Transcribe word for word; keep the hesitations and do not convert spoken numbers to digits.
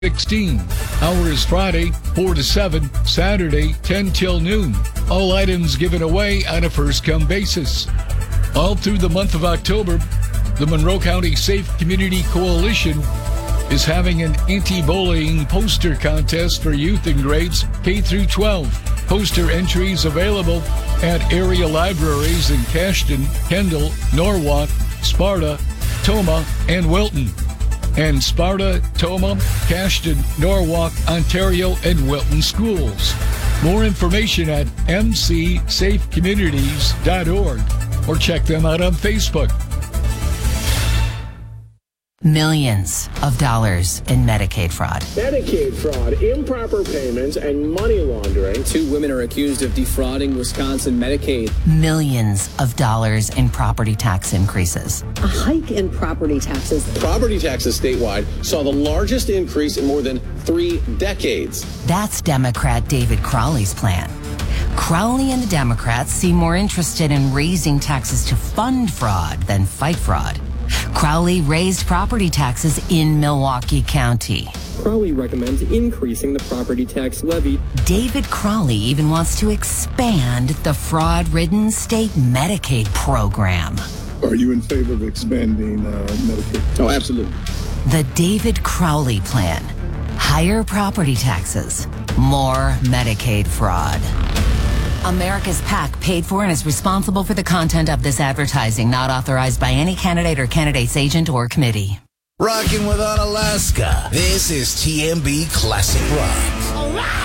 sixteen. Hours Friday, four to seven. Saturday, ten till noon. All items given away on a first-come basis. All through the month of October, the Monroe County Safe Community Coalition is having an anti-bullying poster contest for youth in grades K through twelve. Poster entries available at area libraries in Cashton, Kendall, Norwalk, Sparta, Tomah, and Wilton. And Sparta, Tomah, Cashton, Norwalk, Ontario, and Wilton schools. More information at m c safe communities dot org or check them out on Facebook. Millions of dollars in Medicaid fraud. Medicaid fraud, improper payments, and money laundering. Two women are accused of defrauding Wisconsin Medicaid. Millions of dollars in property tax increases. A hike in property taxes. Property taxes statewide saw the largest increase in more than three decades. That's Democrat David Crowley's plan. Crowley and the Democrats seem more interested in raising taxes to fund fraud than fight fraud. Crowley raised property taxes in Milwaukee County. Crowley recommends increasing the property tax levy. David Crowley even wants to expand the fraud-ridden state Medicaid program. Are you in favor of expanding uh, Medicaid? Oh, absolutely. The David Crowley plan. Higher property taxes, more Medicaid fraud. America's PAC paid for and is responsible for the content of this advertising, not authorized by any candidate or candidate's agent or committee. Rocking with Unalaska. This is T M B Classic Rock.